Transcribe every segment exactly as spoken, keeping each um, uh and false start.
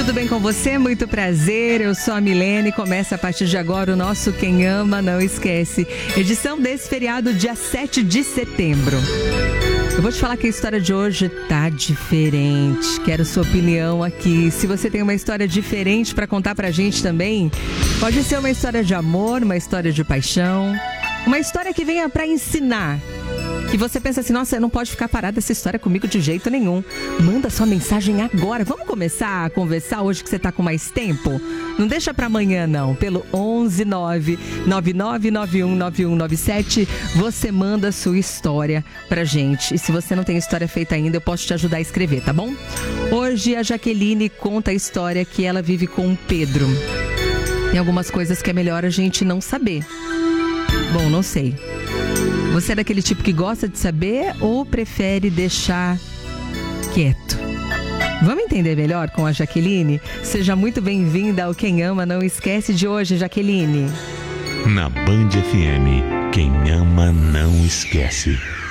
tudo bem com você? Muito prazer, eu sou a Milene. Começa a partir de agora o nosso Quem Ama Não Esquece. Edição desse feriado, dia sete de setembro. Eu vou te falar que a história de hoje tá diferente. Quero sua opinião aqui. Se você tem uma história diferente para contar pra gente também, pode ser uma história de amor, uma história de paixão, uma história que venha pra ensinar. Que você pensa assim, nossa, não pode ficar parada essa história comigo de jeito nenhum. Manda sua mensagem agora. Vamos começar a conversar hoje que você tá com mais tempo? Não deixa pra amanhã não. Pelo onze nove nove nove nove um nove um nove sete você manda sua história pra gente. E se você não tem história feita ainda, eu posso te ajudar a escrever, tá bom? Hoje a Jaqueline conta a história que ela vive com o Pedro. Tem algumas coisas que é melhor a gente não saber. Bom, não sei. Você é daquele tipo que gosta de saber ou prefere deixar quieto? Vamos entender melhor com a Jaqueline? Seja muito bem-vinda ao Quem Ama Não Esquece de hoje, Jaqueline. Na Band F M, quem ama não esquece.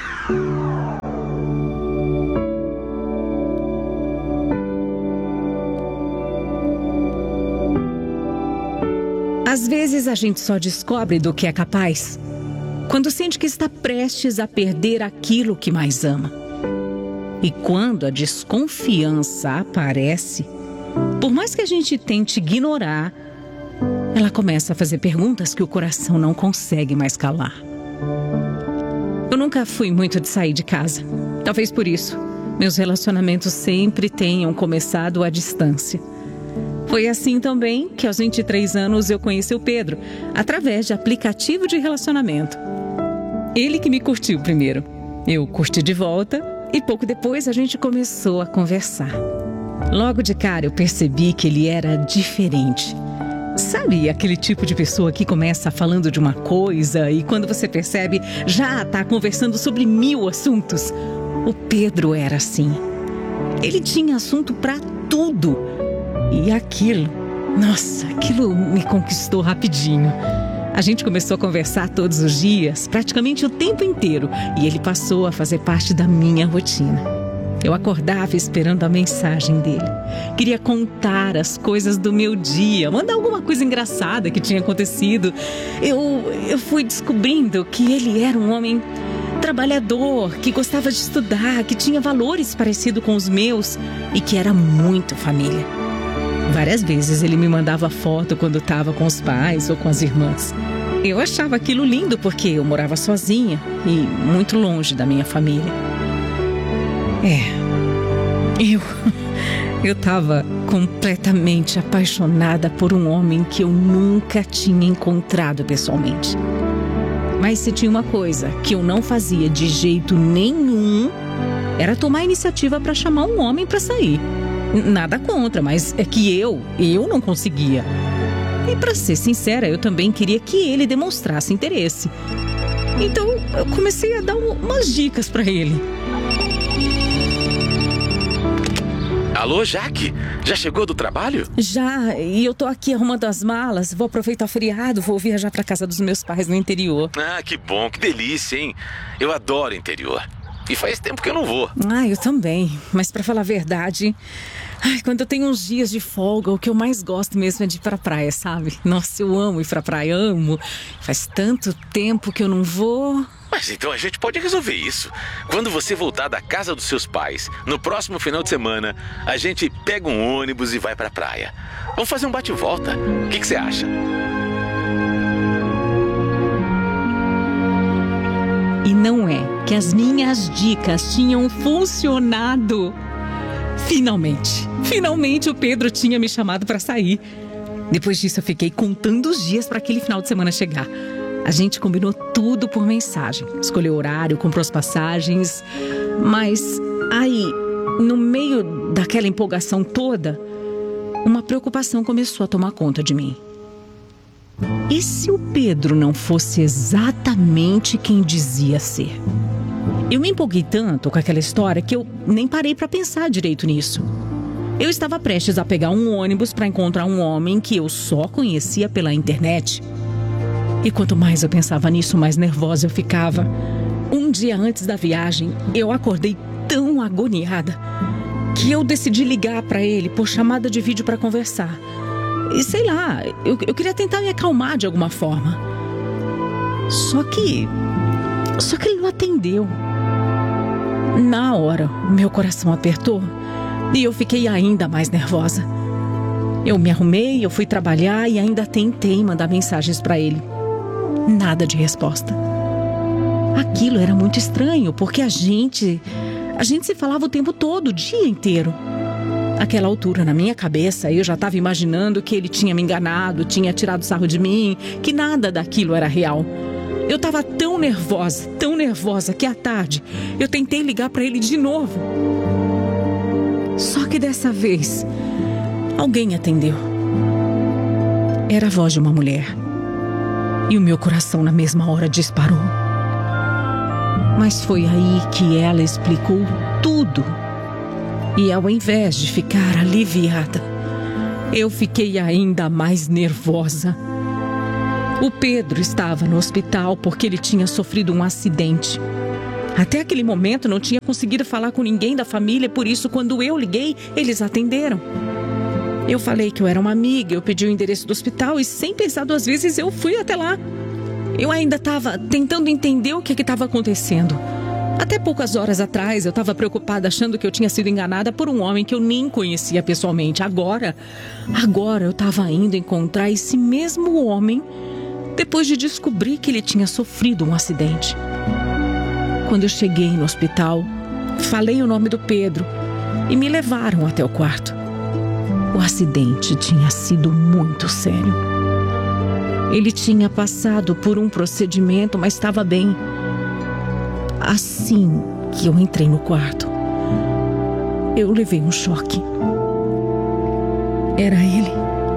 Às vezes a gente só descobre do que é capaz quando sente que está prestes a perder aquilo que mais ama. E quando a desconfiança aparece, por mais que a gente tente ignorar, ela começa a fazer perguntas que o coração não consegue mais calar. Eu nunca fui muito de sair de casa. Talvez por isso, meus relacionamentos sempre tenham começado à distância. Foi assim também que aos vinte e três anos eu conheci o Pedro, através de aplicativo de relacionamento. Ele que me curtiu primeiro. Eu curti de volta e pouco depois a gente começou a conversar. Logo de cara eu percebi que ele era diferente. Sabe aquele tipo de pessoa que começa falando de uma coisa e quando você percebe já está conversando sobre mil assuntos? O Pedro era assim. Ele tinha assunto para tudo. E aquilo, nossa, aquilo me conquistou rapidinho. A gente começou a conversar todos os dias, praticamente o tempo inteiro, e ele passou a fazer parte da minha rotina. Eu acordava esperando a mensagem dele. Queria contar as coisas do meu dia, mandar alguma coisa engraçada que tinha acontecido. Eu, eu fui descobrindo que ele era um homem trabalhador, que gostava de estudar, que tinha valores parecidos com os meus e que era muito família. Várias vezes ele me mandava foto quando estava com os pais ou com as irmãs. Eu achava aquilo lindo porque eu morava sozinha e muito longe da minha família. É, eu... Eu estava completamente apaixonada por um homem que eu nunca tinha encontrado pessoalmente. Mas se tinha uma coisa que eu não fazia de jeito nenhum, era tomar iniciativa para chamar um homem para sair. Nada contra, mas é que eu, eu não conseguia. E para ser sincera, eu também queria que ele demonstrasse interesse. Então eu comecei a dar umas dicas para ele. Alô, Jaque? Já chegou do trabalho? Já, e eu tô aqui arrumando as malas. Vou aproveitar o feriado, vou viajar para casa dos meus pais no interior. Ah, que bom, que delícia, hein? Eu adoro interior. E faz tempo que eu não vou. Ah, eu também. Mas pra falar a verdade, ai, quando eu tenho uns dias de folga, o que eu mais gosto mesmo é de ir pra praia, sabe? Nossa, eu amo ir pra praia, amo. Faz tanto tempo que eu não vou. Mas então a gente pode resolver isso. Quando você voltar da casa dos seus pais, no próximo final de semana, a gente pega um ônibus e vai pra praia. Vamos fazer um bate-volta. O que que você acha? E não é que as minhas dicas tinham funcionado. Finalmente, finalmente o Pedro tinha me chamado para sair. Depois disso eu fiquei contando os dias para aquele final de semana chegar. A gente combinou tudo por mensagem. Escolheu o horário, comprou as passagens. Mas aí, no meio daquela empolgação toda, uma preocupação começou a tomar conta de mim. E se o Pedro não fosse exatamente quem dizia ser? Eu me empolguei tanto com aquela história que eu nem parei para pensar direito nisso. Eu estava prestes a pegar um ônibus para encontrar um homem que eu só conhecia pela internet. E quanto mais eu pensava nisso, mais nervosa eu ficava. Um dia antes da viagem, eu acordei tão agoniada. que eu decidi ligar para ele por chamada de vídeo para conversar. E sei lá, eu, eu queria tentar me acalmar de alguma forma. Só que... Só que ele não atendeu. Na hora, meu coração apertou e eu fiquei ainda mais nervosa. Eu me arrumei, eu fui trabalhar e ainda tentei mandar mensagens para ele. Nada de resposta. Aquilo era muito estranho, porque a gente... A gente se falava o tempo todo, o dia inteiro. Àquela altura, na minha cabeça, eu já estava imaginando que ele tinha me enganado, tinha tirado sarro de mim, que nada daquilo era real. Eu estava tão nervosa, tão nervosa, que à tarde eu tentei ligar para ele de novo. Só que dessa vez, alguém atendeu. Era a voz de uma mulher. E o meu coração na mesma hora disparou. Mas foi aí que ela explicou tudo. E ao invés de ficar aliviada, eu fiquei ainda mais nervosa. O Pedro estava no hospital porque ele tinha sofrido um acidente. Até aquele momento não tinha conseguido falar com ninguém da família, por isso quando eu liguei, eles atenderam. Eu falei que eu era uma amiga, eu pedi o endereço do hospital e sem pensar duas vezes eu fui até lá. Eu ainda estava tentando entender o que estava acontecendo. Até poucas horas atrás eu estava preocupada achando que eu tinha sido enganada por um homem que eu nem conhecia pessoalmente. Agora, agora eu estava indo encontrar esse mesmo homem depois de descobrir que ele tinha sofrido um acidente. Quando eu cheguei no hospital, falei o nome do Pedro e me levaram até o quarto. O acidente tinha sido muito sério. Ele tinha passado por um procedimento, mas estava bem. Assim que eu entrei no quarto, eu levei um choque. Era ele.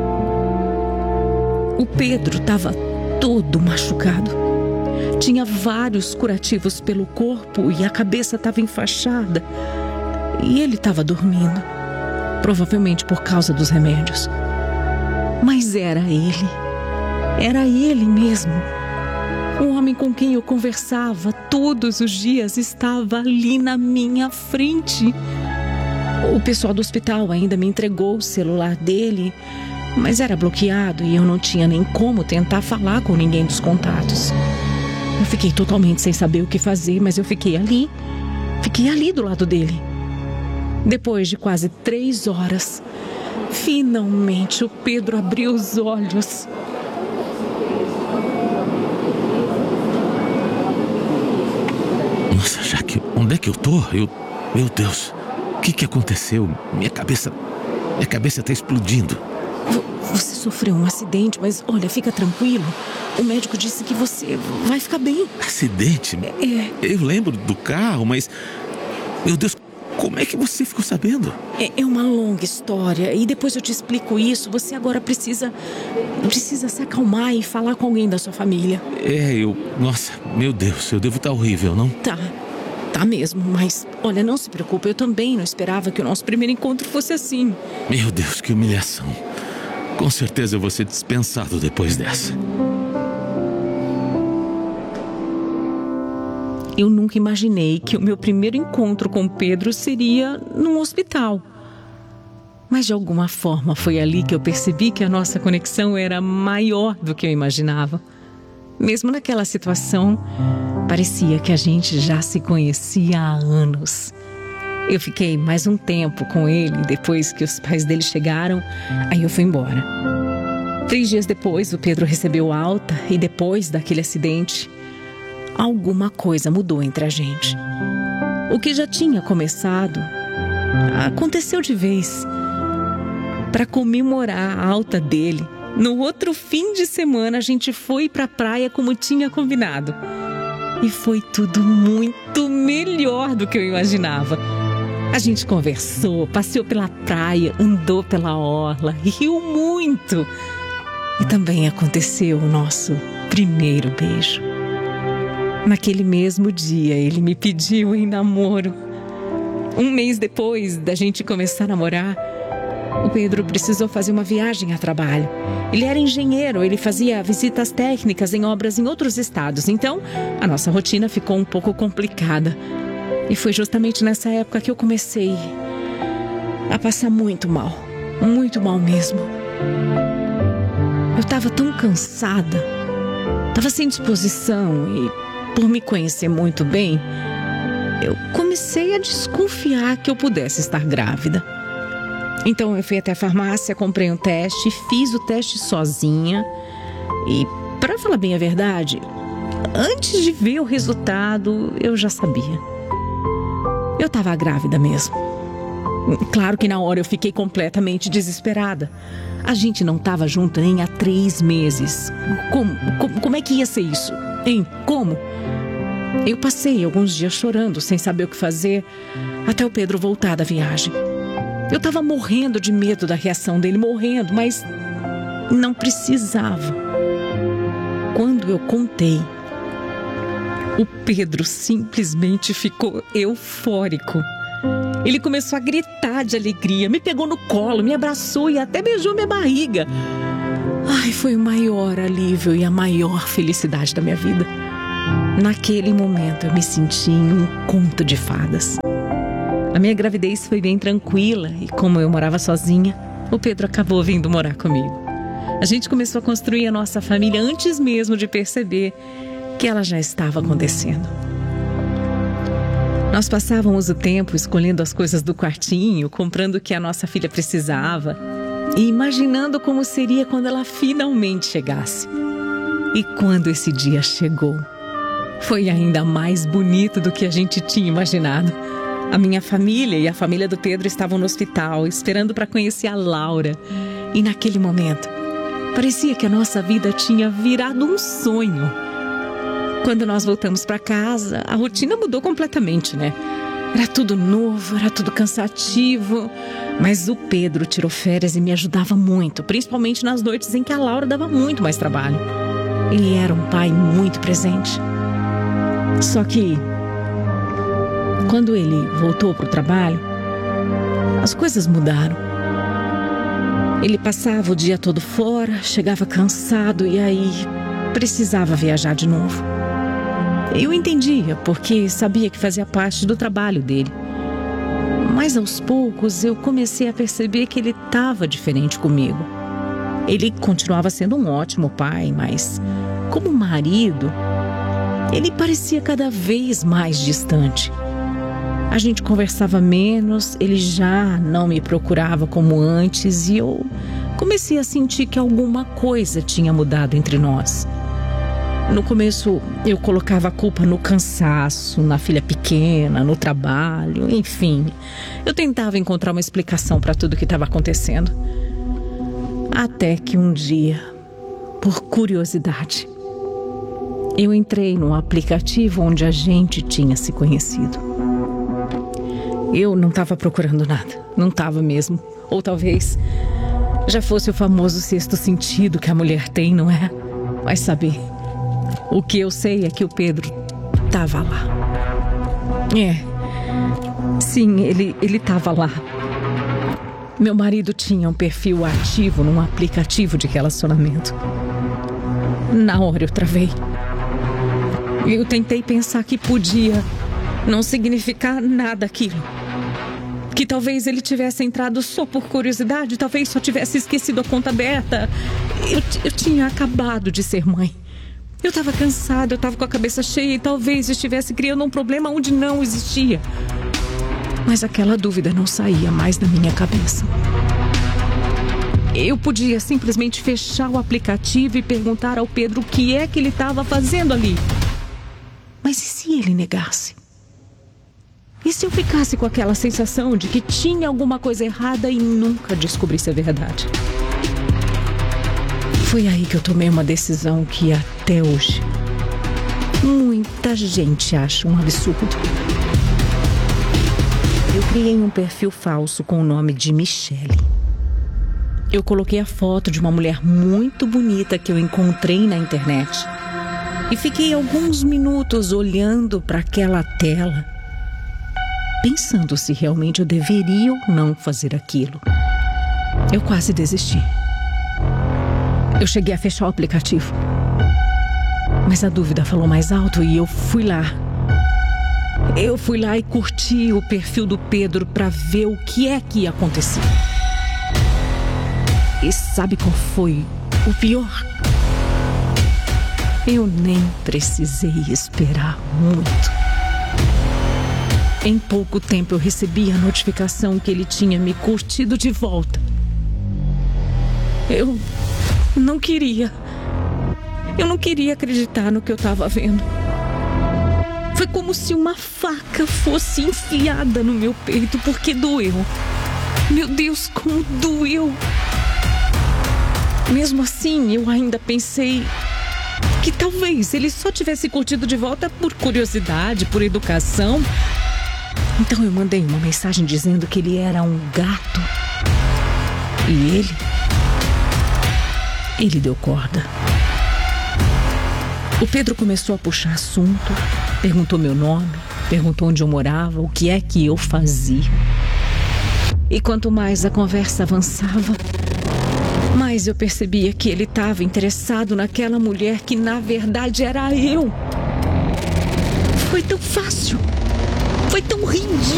O Pedro estava todo machucado. Tinha vários curativos pelo corpo e a cabeça estava enfaixada. E ele estava dormindo, provavelmente por causa dos remédios. Mas era ele. Era ele mesmo. O homem com quem eu conversava todos os dias estava ali na minha frente. O pessoal do hospital ainda me entregou o celular dele, mas era bloqueado e eu não tinha nem como tentar falar com ninguém dos contatos. Eu fiquei totalmente sem saber o que fazer, mas eu fiquei ali. Fiquei ali do lado dele. Depois de quase três horas, finalmente o Pedro abriu os olhos. Nossa, Jaque, onde é que eu tô? Eu... Meu Deus, o que que aconteceu? Minha cabeça... Minha cabeça tá explodindo. Você sofreu um acidente, mas olha, fica tranquilo. O médico disse que você vai ficar bem. Acidente? É. Eu lembro do carro, mas... Meu Deus, como é que você ficou sabendo? É, é uma longa história e depois eu te explico isso. Você agora precisa... Precisa se acalmar e falar com alguém da sua família. É, eu... Nossa, meu Deus, eu devo estar horrível, não? Tá, tá mesmo, mas olha, não se preocupe. Eu também não esperava que o nosso primeiro encontro fosse assim. Meu Deus, que humilhação. Com certeza eu vou ser dispensado depois dessa. Eu nunca imaginei que o meu primeiro encontro com Pedro seria num hospital. Mas de alguma forma foi ali que eu percebi que a nossa conexão era maior do que eu imaginava. Mesmo naquela situação, parecia que a gente já se conhecia há anos. Eu fiquei mais um tempo com ele depois que os pais dele chegaram, aí eu fui embora. Três dias depois, o Pedro recebeu alta e depois daquele acidente, alguma coisa mudou entre a gente. O que já tinha começado aconteceu de vez. Para comemorar a alta dele, no outro fim de semana a gente foi para a praia como tinha combinado. E foi tudo muito melhor do que eu imaginava. A gente conversou, passeou pela praia, andou pela orla, riu muito. E também aconteceu o nosso primeiro beijo. Naquele mesmo dia, ele me pediu em namoro. Um mês depois da gente começar a namorar, o Pedro precisou fazer uma viagem a trabalho. Ele era engenheiro, ele fazia visitas técnicas em obras em outros estados. Então, a nossa rotina ficou um pouco complicada. E foi justamente nessa época que eu comecei a passar muito mal, muito mal mesmo. Eu estava tão cansada, estava sem disposição e, por me conhecer muito bem, eu comecei a desconfiar que eu pudesse estar grávida. Então eu fui até a farmácia, comprei um teste, fiz o teste sozinha e, para falar bem a verdade, antes de ver o resultado, eu já sabia. Eu estava grávida mesmo. Claro que na hora eu fiquei completamente desesperada. A gente não estava junto nem há três meses. Como, como, como é que ia ser isso? Hein? Como? Eu passei alguns dias chorando, sem saber o que fazer, até o Pedro voltar da viagem. Eu estava morrendo de medo da reação dele, morrendo, mas não precisava. Quando eu contei, o Pedro simplesmente ficou eufórico. Ele começou a gritar de alegria, me pegou no colo, me abraçou e até beijou minha barriga. Ai, foi o maior alívio e a maior felicidade da minha vida. Naquele momento eu me senti em um conto de fadas. A minha gravidez foi bem tranquila e, como eu morava sozinha, o Pedro acabou vindo morar comigo. A gente começou a construir a nossa família antes mesmo de perceber que ela já estava acontecendo. Nós passávamos o tempo escolhendo as coisas do quartinho, comprando o que a nossa filha precisava e imaginando como seria quando ela finalmente chegasse. E quando esse dia chegou, foi ainda mais bonito do que a gente tinha imaginado. A minha família e a família do Pedro estavam no hospital, esperando para conhecer a Laura. E naquele momento, parecia que a nossa vida tinha virado um sonho. Quando nós voltamos para casa, a rotina mudou completamente, né? Era tudo novo, era tudo cansativo. Mas o Pedro tirou férias e me ajudava muito, principalmente nas noites em que a Laura dava muito mais trabalho. Ele era um pai muito presente. Só que, quando ele voltou para o trabalho, as coisas mudaram. Ele passava o dia todo fora, chegava cansado e aí precisava viajar de novo. Eu entendia, porque sabia que fazia parte do trabalho dele. Mas aos poucos eu comecei a perceber que ele estava diferente comigo. Ele continuava sendo um ótimo pai, mas como marido, ele parecia cada vez mais distante. A gente conversava menos, ele já não me procurava como antes e eu comecei a sentir que alguma coisa tinha mudado entre nós. No começo, eu colocava a culpa no cansaço, na filha pequena, no trabalho, enfim. Eu tentava encontrar uma explicação para tudo o que estava acontecendo. Até que um dia, por curiosidade, eu entrei num aplicativo onde a gente tinha se conhecido. Eu não estava procurando nada, não estava mesmo. Ou talvez já fosse o famoso sexto sentido que a mulher tem, não é? Vai saber. O que eu sei é que o Pedro estava lá. É, sim, ele ele estava lá. Meu marido tinha um perfil ativo num aplicativo de relacionamento. Na hora eu travei. Eu tentei pensar que podia não significar nada aquilo. Que talvez ele tivesse entrado só por curiosidade, talvez só tivesse esquecido a conta aberta. Eu, eu tinha acabado de ser mãe. Eu estava cansada, eu estava com a cabeça cheia e talvez estivesse criando um problema onde não existia. Mas aquela dúvida não saía mais da minha cabeça. Eu podia simplesmente fechar o aplicativo e perguntar ao Pedro o que é que ele estava fazendo ali. Mas e se ele negasse? E se eu ficasse com aquela sensação de que tinha alguma coisa errada e nunca descobrisse a verdade? Foi aí que eu tomei uma decisão que até hoje muita gente acha um absurdo. Eu criei um perfil falso com o nome de Michele. Eu coloquei a foto de uma mulher muito bonita que eu encontrei na internet. E fiquei alguns minutos olhando para aquela tela, pensando se realmente eu deveria ou não fazer aquilo. Eu quase desisti. Eu cheguei a fechar o aplicativo. Mas a dúvida falou mais alto e eu fui lá. Eu fui lá e curti o perfil do Pedro para ver o que é que ia acontecer. E sabe qual foi o pior? Eu nem precisei esperar muito. Em pouco tempo eu recebi a notificação que ele tinha me curtido de volta. Eu não queria. Eu não queria acreditar no que eu estava vendo. Foi como se uma faca fosse enfiada no meu peito, porque doeu. Meu Deus, como doeu! Mesmo assim, eu ainda pensei que talvez ele só tivesse curtido de volta por curiosidade, por educação. Então eu mandei uma mensagem dizendo que ele era um gato. E ele... Ele deu corda. O Pedro começou a puxar assunto, perguntou meu nome, perguntou onde eu morava, o que é que eu fazia. E quanto mais a conversa avançava, mais eu percebia que ele estava interessado naquela mulher que na verdade era eu. Foi tão fácil, foi tão ridículo.